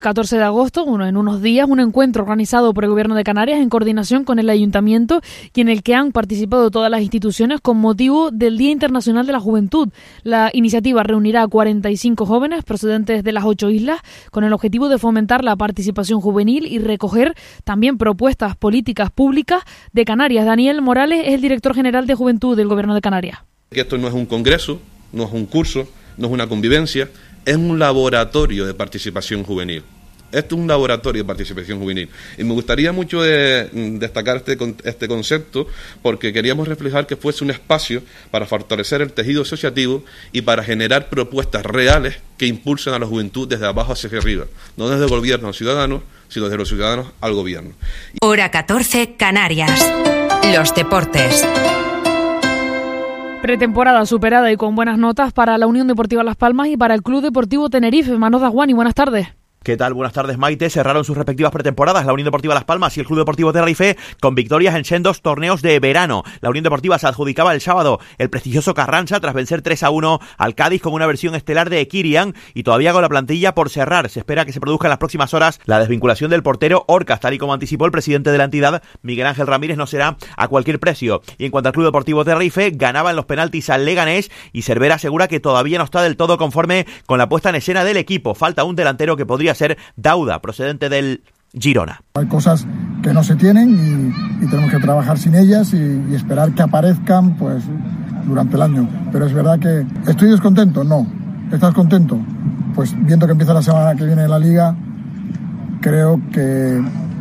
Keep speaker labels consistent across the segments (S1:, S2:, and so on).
S1: 14 de agosto, en unos días, un encuentro organizado por el Gobierno de Canarias en coordinación con el Ayuntamiento y en el que han participado todas las instituciones con motivo del Día Internacional de la Juventud. La iniciativa reunirá a 45 jóvenes procedentes de las 8 islas con el objetivo de fomentar la participación juvenil y recoger también propuestas políticas públicas de Canarias. Daniel Morales es el director general de Juventud del Gobierno de Canarias.
S2: Que esto no es un congreso, no es un curso, no es una convivencia, es un laboratorio de participación juvenil. Esto es un laboratorio de participación juvenil. Y me gustaría mucho destacar este concepto porque queríamos reflejar que fuese un espacio para fortalecer el tejido asociativo y para generar propuestas reales que impulsen a la juventud desde abajo hacia arriba. No desde el gobierno a los ciudadanos, sino desde los ciudadanos al gobierno.
S3: Hora 14, Canarias. Los deportes.
S1: Pretemporada superada y con buenas notas para la Unión Deportiva Las Palmas y para el Club Deportivo Tenerife. Manolo Daguani, buenas tardes.
S4: ¿Qué tal? Buenas tardes, Maite. Cerraron sus respectivas pretemporadas la Unión Deportiva Las Palmas y el Club Deportivo Tenerife con victorias en sendos torneos de verano. La Unión Deportiva se adjudicaba el sábado el prestigioso Carranza tras vencer 3-1 al Cádiz con una versión estelar de Kirian y todavía con la plantilla por cerrar. Se espera que se produzca en las próximas horas la desvinculación del portero Orcas, tal y como anticipó el presidente de la entidad, Miguel Ángel Ramírez. No será a cualquier precio. Y en cuanto al Club Deportivo Tenerife, ganaba en los penaltis al Leganés y Cervera asegura que todavía no está del todo conforme con la puesta en escena del equipo. Falta un delantero que podría ser Dauda, procedente del Girona.
S5: Hay cosas que no se tienen y tenemos que trabajar sin ellas y esperar que aparezcan pues durante el año. Pero es verdad que ¿estoy descontento? No. ¿Estás contento? Pues viendo que empieza la semana que viene la Liga, creo que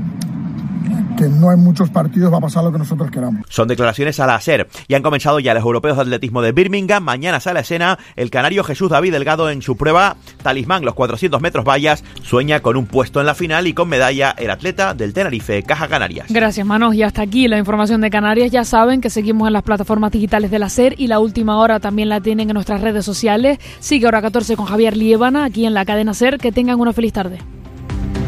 S5: no en muchos partidos va a pasar lo que nosotros queramos.
S4: Son declaraciones a la SER y han comenzado ya los europeos de atletismo de Birmingham. Mañana sale a escena el canario Jesús David Delgado en su prueba talismán, los 400 metros vallas. Sueña con un puesto en la final y con medalla el atleta del Tenerife, Caja Canarias.
S1: Gracias, Manos. Y hasta aquí la información de Canarias. Ya saben que seguimos en las plataformas digitales de la SER y la última hora también la tienen en nuestras redes sociales. Sigue Hora 14 con Javier Liébana aquí en la cadena SER. Que tengan una feliz tarde.